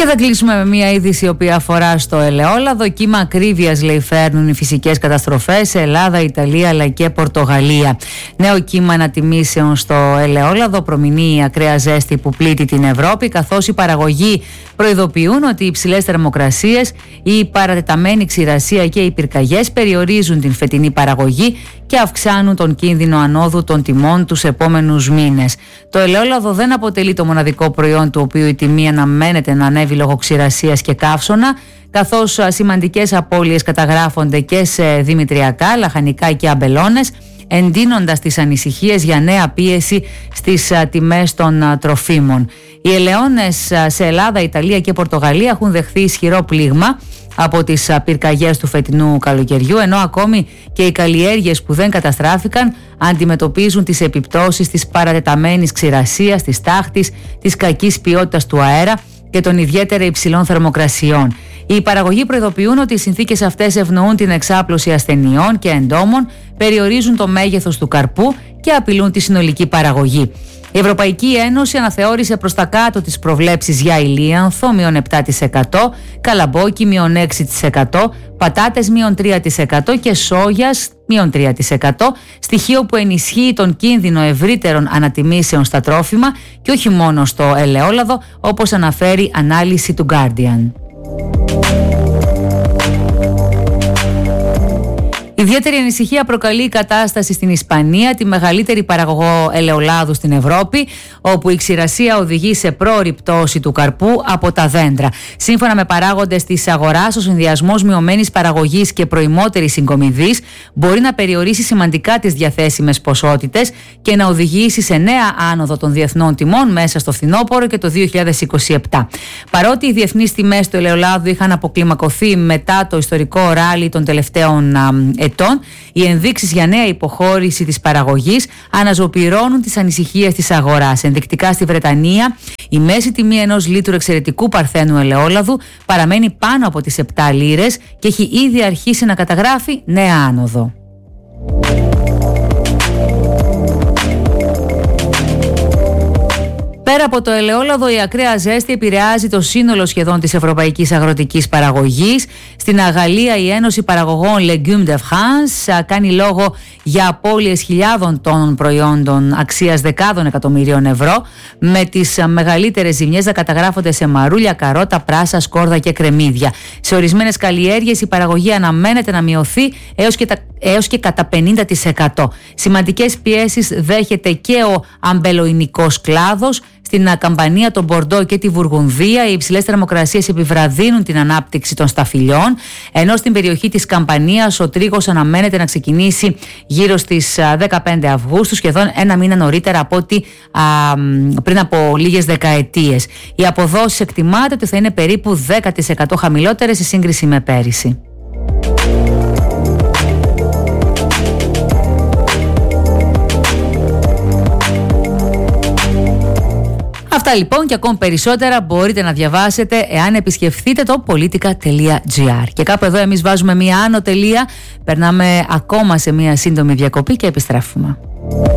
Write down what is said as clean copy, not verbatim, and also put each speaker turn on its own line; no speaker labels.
Και θα κλείσουμε με μια είδηση η οποία αφορά στο ελαιόλαδο. Κύμα ακρίβειας, λέει, φέρνουν οι φυσικές καταστροφές σε Ελλάδα, Ιταλία αλλά και Πορτογαλία. Νέο κύμα ανατιμήσεων στο ελαιόλαδο προμηνύει η ακραία ζέστη που πλήττει την Ευρώπη, καθώς οι παραγωγοί προειδοποιούν ότι οι υψηλές θερμοκρασίες, η παρατεταμένη ξηρασία και οι πυρκαγιές περιορίζουν την φετινή παραγωγή και αυξάνουν τον κίνδυνο ανόδου των τιμών τους επόμενους μήνες. Το ελαιόλαδο δεν αποτελεί το μοναδικό προϊόν του οποίου η τιμή αναμένεται να ανέβει λόγω ξηρασίας και καύσωνα, καθώς σημαντικές απώλειες καταγράφονται και σε δημητριακά, λαχανικά και αμπελώνες, εντείνοντας τις ανησυχίες για νέα πίεση στις τιμές των τροφίμων. Οι ελαιώνες σε Ελλάδα, Ιταλία και Πορτογαλία έχουν δεχθεί ισχυρό πλήγμα από τις πυρκαγιές του φετινού καλοκαιριού, ενώ ακόμη και οι καλλιέργειες που δεν καταστράφηκαν αντιμετωπίζουν τις επιπτώσεις της παρατεταμένης ξηρασίας, της τάχτης, της κακής ποιότητας του αέρα και των ιδιαίτερα υψηλών θερμοκρασιών. Οι παραγωγοί προειδοποιούν ότι οι συνθήκες αυτές ευνοούν την εξάπλωση ασθενειών και εντόμων, περιορίζουν το μέγεθος του καρπού και απειλούν τη συνολική παραγωγή. Η Ευρωπαϊκή Ένωση αναθεώρησε προς τα κάτω τις προβλέψεις για ηλίανθο -7%, καλαμπόκι -6%, πατάτες -3% και σόγιας -3%, στοιχείο που ενισχύει τον κίνδυνο ευρύτερων ανατιμήσεων στα τρόφιμα και όχι μόνο στο ελαιόλαδο, όπως αναφέρει ανάλυση του Guardian. Ιδιαίτερη ανησυχία προκαλεί η κατάσταση στην Ισπανία, τη μεγαλύτερη παραγωγό ελαιολάδου στην Ευρώπη, όπου η ξηρασία οδηγεί σε πρόωρη πτώση του καρπού από τα δέντρα. Σύμφωνα με παράγοντες της αγοράς, ο συνδυασμός μειωμένης παραγωγής και προημότερης συγκομιδής μπορεί να περιορίσει σημαντικά τις διαθέσιμες ποσότητες και να οδηγήσει σε νέα άνοδο των διεθνών τιμών μέσα στο φθινόπωρο και το 2027. Παρότι οι διεθνείς τιμές του ελαιολάδου είχαν αποκλιμακωθεί μετά το ιστορικό ράλι των τελευταίων ετών, οι ενδείξεις για νέα υποχώρηση της παραγωγής αναζωπυρώνουν τις ανησυχίες της αγοράς. Ενδεικτικά στη Βρετανία, η μέση τιμή ενός λίτρου εξαιρετικού παρθένου ελαιόλαδου παραμένει πάνω από τις 7 λίρες και έχει ήδη αρχίσει να καταγράφει νέα άνοδο. Πέρα από το ελαιόλαδο, η ακραία ζέστη επηρεάζει το σύνολο σχεδόν της ευρωπαϊκής αγροτικής παραγωγής. Στην Γαλλία, η Ένωση Παραγωγών Légumes de France κάνει λόγο για απώλειες χιλιάδων τόνων προϊόντων αξίας δεκάδων εκατομμυρίων ευρώ, με τις μεγαλύτερες ζημιές να καταγράφονται σε μαρούλια, καρότα, πράσα, σκόρδα και κρεμμύδια. Σε ορισμένες καλλιέργειες η παραγωγή αναμένεται να μειωθεί έως και κατά 50%. Σημαντικές πιέσεις δέχεται και ο αμπελοϊνικός κλάδος. Στην Καμπανία, τον Μπορντό και τη Βουργουνδία, οι υψηλές θερμοκρασίες επιβραδύνουν την ανάπτυξη των σταφυλιών, ενώ στην περιοχή της Καμπανίας ο τρίγος αναμένεται να ξεκινήσει γύρω στις 15 Αυγούστου, σχεδόν ένα μήνα νωρίτερα από ό,τι πριν από λίγες δεκαετίες. Οι αποδόσεις εκτιμάται ότι θα είναι περίπου 10% χαμηλότερες σε σύγκριση με πέρυσι. Αυτά λοιπόν και ακόμη περισσότερα μπορείτε να διαβάσετε εάν επισκεφθείτε το politica.gr. Και κάπου εδώ εμείς βάζουμε μία άνω τελεία, περνάμε ακόμα σε μία σύντομη διακοπή και επιστρέφουμε.